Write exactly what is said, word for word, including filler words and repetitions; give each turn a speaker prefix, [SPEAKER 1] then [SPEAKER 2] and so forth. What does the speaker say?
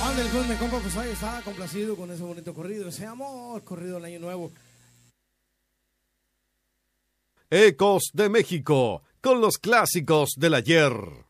[SPEAKER 1] Ándale, pues, mi compa, pues ahí está complacido con ese bonito corrido, ese amor, corrido del Año Nuevo.
[SPEAKER 2] Ecos de México, con los clásicos del ayer.